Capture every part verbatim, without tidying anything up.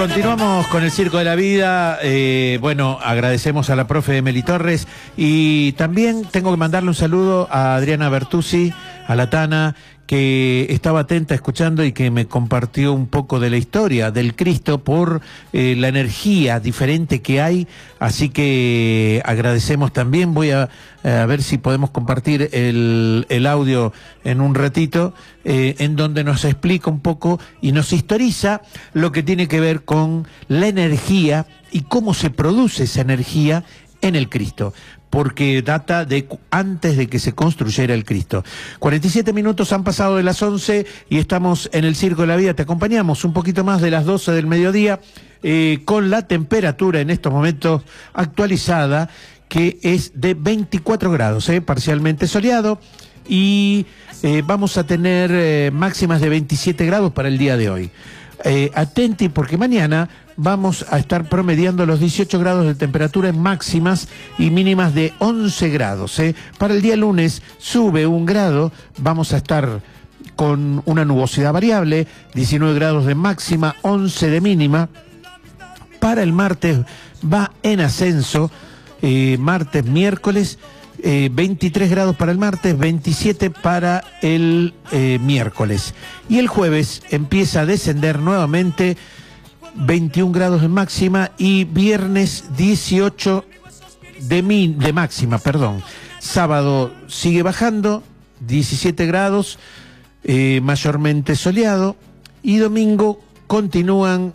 Continuamos con el Circo de la Vida. Eh, bueno, agradecemos a la profe Emily Torres y también tengo que mandarle un saludo a Adriana Bertuzzi, a la Tana, que estaba atenta escuchando y que me compartió un poco de la historia del Cristo por eh, la energía diferente que hay, así que agradecemos también. Voy a, a ver si podemos compartir el, el audio en un ratito, eh, en donde nos explica un poco y nos historiza lo que tiene que ver con la energía y cómo se produce esa energía en el Cristo, porque data de antes de que se construyera el Cristo. cuarenta y siete minutos han pasado de las once y estamos en el Circo de la Vida. Te acompañamos un poquito más de las doce del mediodía, eh, con la temperatura en estos momentos actualizada, que es de veinticuatro grados, eh, parcialmente soleado, y eh, vamos a tener eh, máximas de veintisiete grados para el día de hoy. Eh, atenti, porque mañana vamos a estar promediando los dieciocho grados de temperatura en máximas y mínimas de once grados. ¿eh? Para el día lunes sube un grado, vamos a estar con una nubosidad variable, diecinueve grados de máxima, once de mínima. Para el martes va en ascenso, eh, martes, miércoles, Eh, veintitrés grados para el martes, veintisiete para el eh, miércoles. Y el jueves empieza a descender nuevamente, veintiún grados de máxima, y viernes dieciocho de, min, de máxima, perdón. Sábado sigue bajando, diecisiete grados, eh, mayormente soleado, y domingo continúan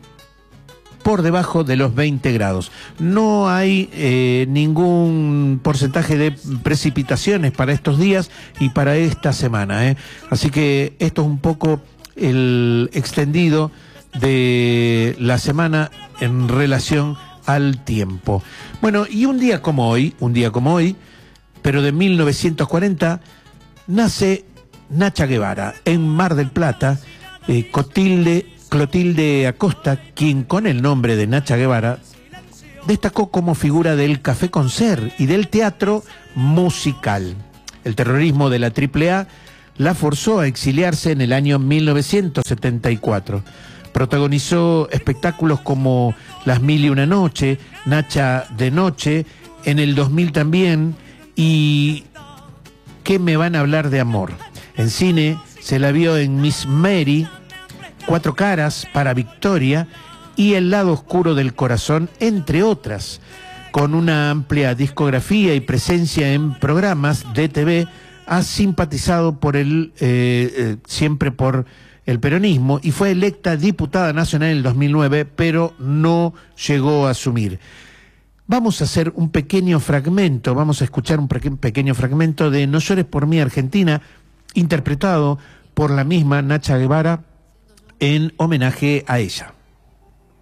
por debajo de los veinte grados. No hay eh, ningún porcentaje de precipitaciones para estos días y para esta semana, ¿eh? Así que esto es un poco el extendido de la semana en relación al tiempo. Bueno, y un día como hoy, un día como hoy, pero de mil novecientos cuarenta, nace Nacha Guevara en Mar del Plata. eh, Cotilde Clotilde Acosta, quien con el nombre de Nacha Guevara destacó como figura del café concert y del teatro musical. El terrorismo de la triple A la forzó a exiliarse en el año mil novecientos setenta y cuatro. Protagonizó espectáculos como Las Mil y Una Noche, Nacha de Noche, en el dos mil también, y ¿Qué me van a hablar de amor? En cine se la vio en Miss Mary, Cuatro Caras para Victoria y El Lado Oscuro del Corazón, entre otras. Con una amplia discografía y presencia en programas de T V, ha simpatizado por el, eh, eh, siempre por el peronismo, y fue electa diputada nacional en el dos mil nueve, pero no llegó a asumir. Vamos a hacer un pequeño fragmento, vamos a escuchar un pequeño fragmento de No llores por mí, Argentina, interpretado por la misma Nacha Guevara, en homenaje a ella.